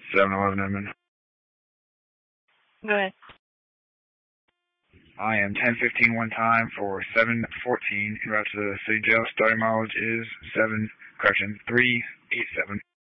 7-Eleven admin. Go ahead. I am 10:15 one time for 7:14 en route to the city jail. Starting mileage is 387.